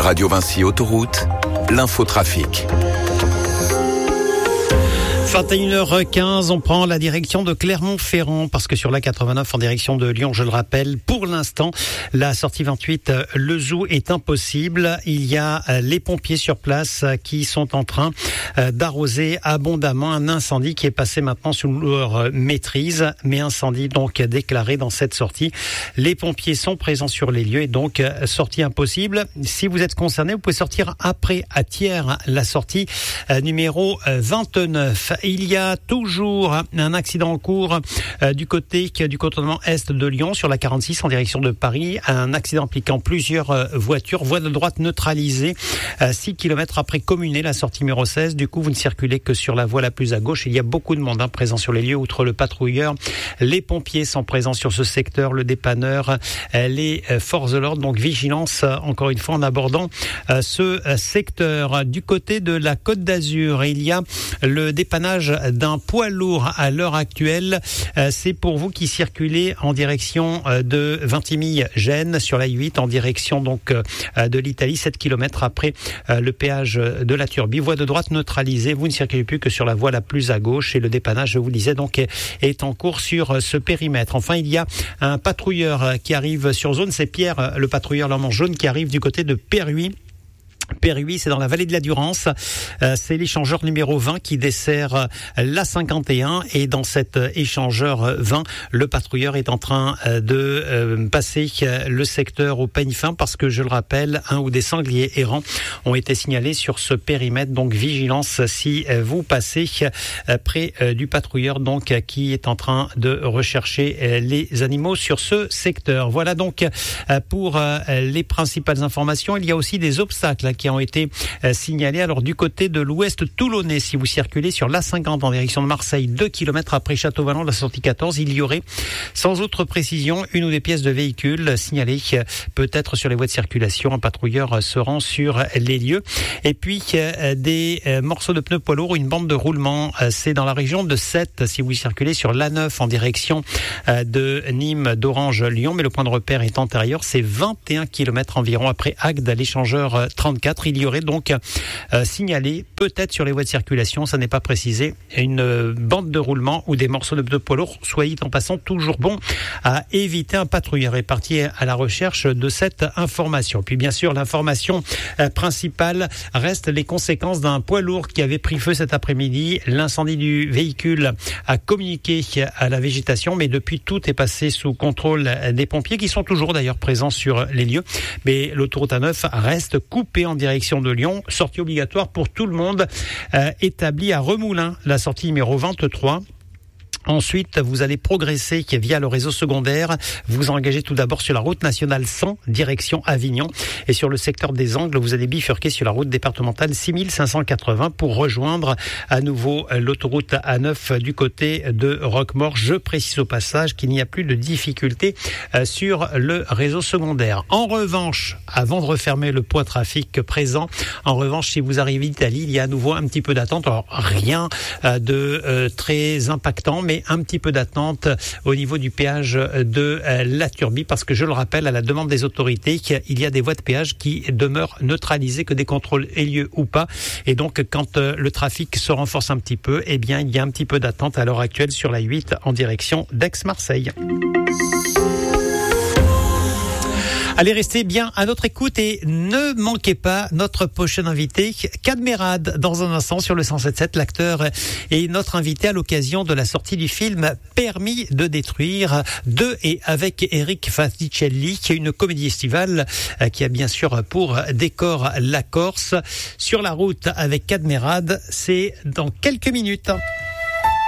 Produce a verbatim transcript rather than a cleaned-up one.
Radio Vinci Autoroute, l'infotrafic. vingt et une heures quinze, on prend la direction de Clermont-Ferrand parce que sur la quatre-vingt-neuf en direction de Lyon, je le rappelle, pour l'instant, la sortie vingt-huit Le Zou est impossible. Il y a les pompiers sur place qui sont en train d'arroser abondamment un incendie qui est passé maintenant sous leur maîtrise, mais incendie donc déclaré dans cette sortie. Les pompiers sont présents sur les lieux et donc sortie impossible. Si vous êtes concerné, vous pouvez sortir après à Thiers, la sortie numéro vingt-neuf. Il y a toujours un accident en cours euh, du côté du contournement est de Lyon sur la quarante-six en direction de Paris. Un accident impliquant plusieurs euh, voitures. Voie de droite neutralisée. Euh, six kilomètres après Communé, la sortie numéro seize. Du coup, vous ne circulez que sur la voie la plus à gauche. Il y a beaucoup de monde hein, présent sur les lieux. Outre le patrouilleur, les pompiers sont présents sur ce secteur, le dépanneur, euh, les euh, forces de l'ordre. Donc vigilance, euh, encore une fois, en abordant euh, ce euh, secteur. Du côté de la Côte d'Azur, il y a le dépannage d'un poids lourd à l'heure actuelle. Euh, c'est pour vous qui circulez en direction euh, de Vintimille-Gênes sur la huit en direction donc euh, de l'Italie, sept kilomètres après euh, le péage de la Turbie. Voie de droite neutralisée, vous ne circulez plus que sur la voie la plus à gauche et le dépannage, je vous le disais, donc est, est en cours sur ce périmètre. Enfin, il y a un patrouilleur qui arrive sur zone, c'est Pierre, le patrouilleur l'homme jaune qui arrive du côté de Perruy. Perruy, c'est dans la vallée de la Durance. Euh, c'est l'échangeur numéro vingt qui dessert euh, la cinquante et un. Et dans cet euh, échangeur vingt, le patrouilleur est en train euh, de euh, passer euh, le secteur au peigne fin parce que, je le rappelle, un ou des sangliers errants ont été signalés sur ce périmètre. Donc, vigilance si euh, vous passez euh, près euh, du patrouilleur donc euh, qui est en train de rechercher euh, les animaux sur ce secteur. Voilà donc euh, pour euh, les principales informations. Il y a aussi des obstacles qui ont été euh, signalés. Alors du côté de l'ouest toulonnais, si vous circulez sur l'A cinquante en direction de Marseille, deux kilomètres après Château-Vallon, la sortie quatorze, il y aurait, sans autre précision, une ou des pièces de véhicules signalées euh, peut-être sur les voies de circulation. Un patrouilleur euh, se rend sur les lieux. Et puis euh, des euh, morceaux de pneus poids lourds, une bande de roulement, euh, c'est dans la région de Sète, si vous circulez sur l'A neuf en direction euh, de Nîmes, d'Orange, Lyon, mais le point de repère est antérieur, c'est vingt et un kilomètres environ après Agde, l'échangeur euh, trente-quatre. Il y aurait donc euh, signalé, peut-être sur les voies de circulation, ça n'est pas précisé, une euh, bande de roulement ou des morceaux de pneus poids lourds. Soyez en passant toujours bon à éviter. Un patrouilleur est parti à la recherche de cette information. Puis bien sûr, l'information euh, principale reste les conséquences d'un poids lourd qui avait pris feu cet après-midi. L'incendie du véhicule a communiqué à la végétation, mais depuis tout est passé sous contrôle des pompiers qui sont toujours d'ailleurs présents sur les lieux. Mais l'autoroute A neuf reste coupée en direction de Lyon, sortie obligatoire pour tout le monde, euh, établie à Remoulins, la sortie numéro vingt-trois. Ensuite, vous allez progresser via le réseau secondaire. Vous engagez tout d'abord sur la route nationale cent, direction Avignon. Et sur le secteur des Angles, vous allez bifurquer sur la route départementale six mille cinq cent quatre-vingts pour rejoindre à nouveau l'autoroute A neuf du côté de Roquemaure. Je précise au passage qu'il n'y a plus de difficultés sur le réseau secondaire. En revanche, avant de refermer le point trafic présent, en revanche, si vous arrivez d'Italie, il y a à nouveau un petit peu d'attente. Alors, rien de euh, très impactant, mais un petit peu d'attente au niveau du péage de la Turbie, parce que je le rappelle, à la demande des autorités, il y a des voies de péage qui demeurent neutralisées, que des contrôles aient lieu ou pas. Et donc, quand le trafic se renforce un petit peu, eh bien, il y a un petit peu d'attente à l'heure actuelle sur la huit en direction d'Aix-Marseille. Allez, restez bien à notre écoute et ne manquez pas notre prochain invité, Cadmerade, dans un instant sur le cent sept sept. L'acteur est notre invité à l'occasion de la sortie du film Permis de détruire, de et avec Eric Faticelli, qui est une comédie estivale qui a bien sûr pour décor la Corse. Sur la route avec Cadmerade, c'est dans quelques minutes.